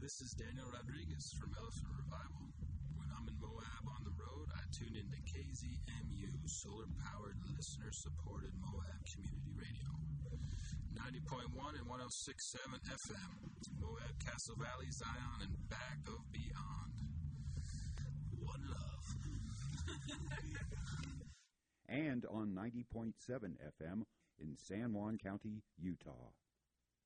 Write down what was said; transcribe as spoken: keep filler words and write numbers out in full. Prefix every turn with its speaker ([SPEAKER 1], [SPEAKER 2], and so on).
[SPEAKER 1] this is Daniel Rodriguez from Elephant Revival. When I'm in Moab on the road, I tune into K Z M U, solar-powered, listener-supported Moab Community Radio. ninety point one and one oh six point seven F M, Moab, Castle Valley, Zion, and back of beyond. One love.
[SPEAKER 2] And on ninety point seven F M in San Juan County, Utah.